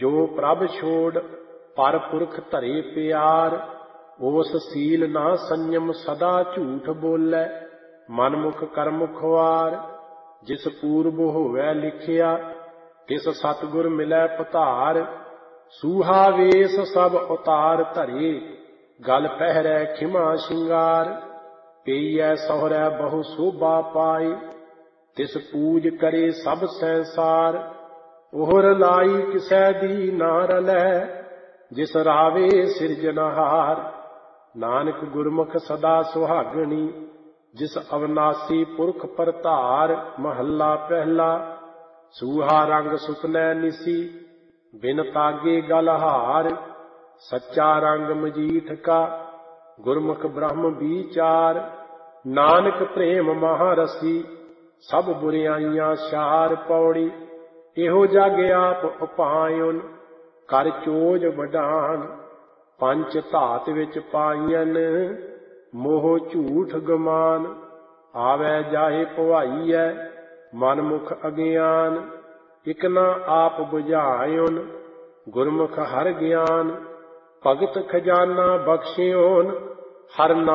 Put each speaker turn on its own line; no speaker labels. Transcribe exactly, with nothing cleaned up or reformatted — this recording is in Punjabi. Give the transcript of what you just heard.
ਜੋ ਪ੍ਰਭ ਛੋੜ ਪਰ ਪੁਰਖ ਧਰੇ ਪਿਆਰ। ਉਸ ਸੀਲ ਨਾ ਸੰਯਮ ਸਦਾ ਝੂਠ ਬੋਲੇ, ਮਨਮੁਖ ਕਰਮ ਖੁਆਰ। ਜਿਸ ਪੂਰਬ ਹੋਵੇ ਲਿਖਿਆ, ਤਿਸ ਸਤਿਗੁਰ ਮਿਲੈ ਪਧਾਰ। ਸੂਹਾ ਵੇਸ ਸਭ ਉਤਾਰ ਧਰੇ, ਗਲ ਪਹਿਰੈ ਖਿਮਾ ਸ਼ਿੰਗਾਰ। ਪਈਐ ਸਹੁਰੈ ਬਹੁ ਸੋਭਾ ਪਾਏ, ਤਿਸ ਪੂਜ ਕਰੇ ਸਭ ਸੰਸਾਰ। ਉਹਰ ਲਾਈ ਕਿਸੈ ਦੀ ਨਾ ਰਲੈ, ਜਿਸ ਰਾਵੇ ਸਿਰਜਨਹਾਰ। ਨਾਨਕ ਗੁਰਮੁਖ ਸਦਾ ਸੁਹਾਗਣੀ, ਜਿਸ ਅਵਨਾਸੀ ਪੁਰਖ ਪਰਧਾਰ। ਮਹੱਲਾ ਪਹਿਲਾ। ਸੂਹਾ ਰੰਗ ਸੁਕਨੈ ਨਿਸੀ, ਬਿਨ ਤਾਗੇ ਗਲ ਹਾਰ। ਸੱਚਾ ਰੰਗ ਮਜੀਠ ਕਾ, ਗੁਰਮੁਖ ਬ੍ਰਹਮ ਵਿਚਾਰ। ਨਾਨਕ ਪ੍ਰੇਮ ਮਹਾਰਸੀ, ਸਭ ਬੁਰਿਆਈਆਂ ਛਾਰ। ਪੌੜੀ। ਇਹੋ ਜਗ ਆਪ ਉਪਾਇਨ, ਕਰ ਚੋਜ ਵਡਾਨ। ਪੰਚ ਧਾਤ ਵਿੱਚ ਪਾਈਐਨ, ਮੋਹ ਝੂਠ ਗਮਾਨ। ਆਵੈ ਜਾਹੇ ਭਵਾਈਐ, ਮਨਮੁਖ ਅਗਿਆਨ। ਇਕ ਨਾ ਆਪ ਬੁਝਾਇਓਨ, ਗੁਰਮੁਖ ਹਰ ਗਿਆਨ। ਭਗਤ ਖਜ਼ਾਨਾ ਬਖਸ਼ਿਓਨ, ਹਰ